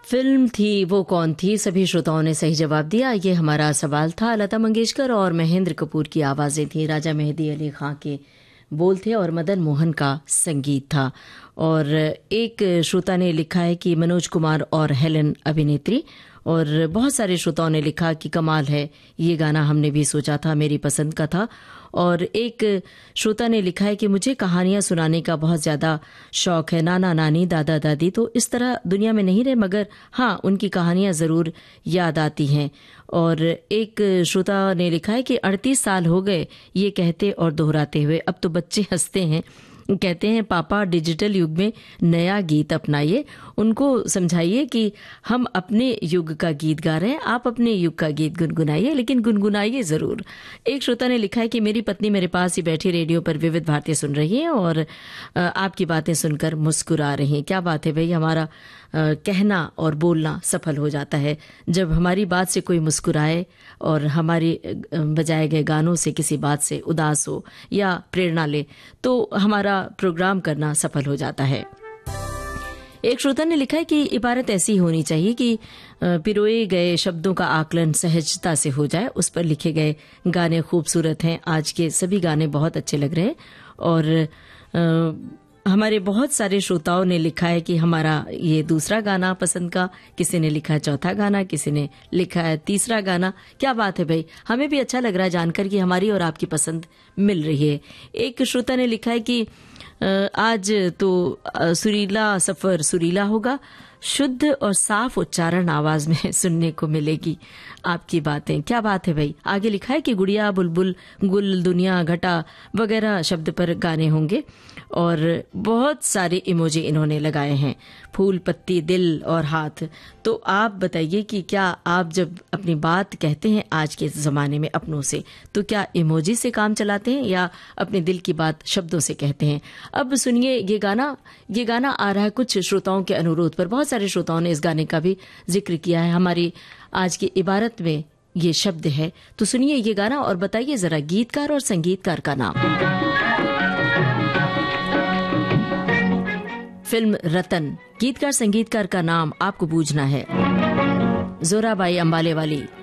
Film थी वो कौन थी? सभी श्रोताओं ने सही जवाब दिया। ये हमारा सवाल था। लता मंगेशकर और महेंद्र कपूर की आवाज़ें थी, राजा मेहदी अली खां के बोल थे और मदन मोहन का संगीत था। और एक श्रोता ने लिखा है कि मनोज कुमार और हेलन अभिनेत्री, और बहुत सारे श्रोताओं ने लिखा कि कमाल है, ये गाना हमने भी सोचा था, मेरी पसंद का था। और एक श्रोता ने लिखा है कि मुझे कहानियां सुनाने का बहुत ज़्यादा शौक है, नाना नानी दादा दादी तो इस तरह दुनिया में नहीं रहे, मगर हाँ उनकी कहानियां ज़रूर याद आती हैं। और एक श्रोता ने लिखा है कि 38 साल हो गए ये कहते और दोहराते हुए, अब तो बच्चे हंसते हैं, कहते हैं पापा डिजिटल युग में नया गीत अपनाइए। उनको समझाइए कि हम अपने युग का गीत गा रहे हैं, आप अपने युग का गीत गुनगुनाइए, लेकिन गुनगुनाइए ज़रूर। एक श्रोता ने लिखा है कि मेरी पत्नी मेरे पास ही बैठी रेडियो पर विविध भारती सुन रही है और आपकी बातें सुनकर मुस्कुरा रही हैं। क्या बात है भाई, हमारा कहना और बोलना सफल हो जाता है जब हमारी बात से कोई मुस्कुराए और हमारी बजाए गए गानों से किसी बात से उदास हो या प्रेरणा ले, तो हमारा प्रोग्राम करना सफल हो जाता है। एक श्रोता ने लिखा है कि इबारत ऐसी होनी चाहिए कि पिरोए गए शब्दों का आकलन सहजता से हो जाए। उस पर लिखे गए गाने खूबसूरत हैं, आज के सभी गाने बहुत अच्छे लग रहे हैं। और हमारे बहुत सारे श्रोताओं ने लिखा है कि हमारा ये दूसरा गाना पसंद का, किसी ने लिखा है चौथा गाना, किसी ने लिखा है तीसरा गाना। क्या बात है भाई, हमें भी अच्छा लग रहा है जानकर कि हमारी और आपकी पसंद मिल रही है। एक श्रोता ने लिखा है कि आज तो सुरीला सफर सुरीला होगा, शुद्ध और साफ उच्चारण आवाज में सुनने को मिलेगी आपकी बातें। क्या बात है भाई। आगे लिखा है कि गुड़िया बुलबुल गुल दुनिया घटा वगैरह शब्द पर गाने होंगे, और बहुत सारे इमोजी इन्होंने लगाए हैं, फूल पत्ती दिल और हाथ। तो आप बताइए कि क्या आप जब अपनी बात कहते हैं आज के ज़माने में अपनों से, तो क्या इमोजी से काम चलाते हैं या अपने दिल की बात शब्दों से कहते हैं? अब सुनिए ये गाना आ रहा है कुछ श्रोताओं के अनुरोध पर। बहुत सारे श्रोताओं ने इस गाने का भी जिक्र किया है। हमारी आज की इबारत में ये शब्द है, तो सुनिए ये गाना और बताइए जरा गीतकार और संगीतकार का नाम। फिल्म रतन, गीतकार संगीतकार का नाम आपको बूझना है। जोराबाई अंबाले वाली